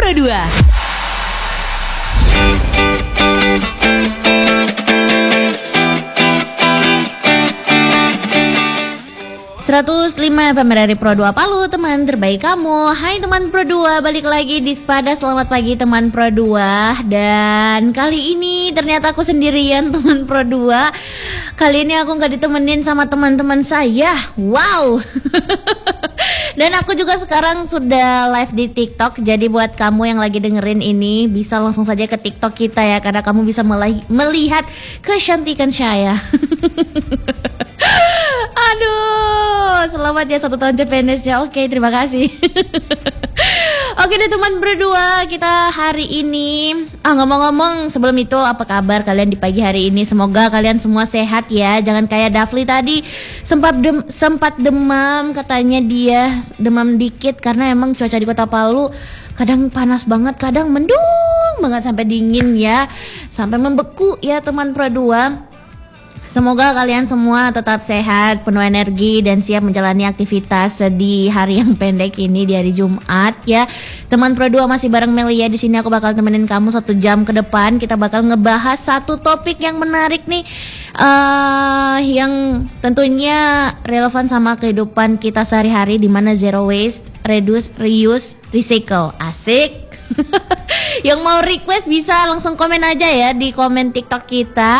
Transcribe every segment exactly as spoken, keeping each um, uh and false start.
Pro dua. seratus lima F M dari Pro dua Palu, teman terbaik kamu. Hai teman Pro dua, balik lagi di Spada. Selamat pagi teman Pro dua. Dan kali ini ternyata aku sendirian teman Pro dua. Kali ini aku gak ditemenin sama teman-teman saya. Wow. Dan aku juga sekarang sudah live di TikTok. Jadi buat kamu yang lagi dengerin ini, bisa langsung saja ke TikTok kita ya, karena kamu bisa melihat kecantikan saya. Aduh, selamat ya satu tahun C P N S ya. Oke, terima kasih. Oke deh teman berdua, kita hari ini ah ngomong-ngomong sebelum itu, apa kabar kalian di pagi hari ini? Semoga kalian semua sehat ya. Jangan kayak Dafli tadi sempat dem, sempat demam, katanya dia demam dikit karena emang cuaca di Kota Palu kadang panas banget, kadang mendung banget sampai dingin ya, sampai membeku ya teman Pro dua. Semoga kalian semua tetap sehat, penuh energi, dan siap menjalani aktivitas di hari yang pendek ini, di hari Jumat ya. Teman Pro dua masih bareng Melia di sini. Aku bakal temenin kamu satu jam ke depan. Kita bakal ngebahas satu topik yang menarik nih, uh, yang tentunya relevan sama kehidupan kita sehari-hari, di mana zero waste, reduce, reuse, recycle. Asik. Yang mau request bisa langsung komen aja ya di komen TikTok kita.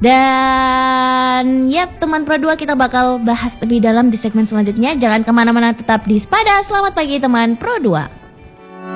Dan ya teman Pro dua, kita bakal bahas lebih dalam di segmen selanjutnya. Jangan kemana-mana, tetap di Spada. Selamat pagi teman Pro dua.